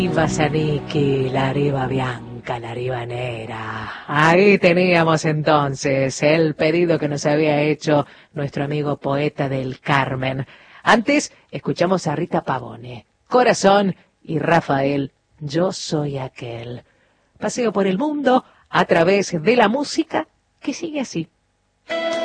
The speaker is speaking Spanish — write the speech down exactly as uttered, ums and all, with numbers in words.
Basaniki, la riba bianca, la riba negra. Ahí teníamos entonces el pedido que nos había hecho nuestro amigo poeta del Carmen. Antes escuchamos a Rita Pavone, Corazón, y Rafael, Yo soy aquel. Paseo por el mundo a través de la música que sigue así.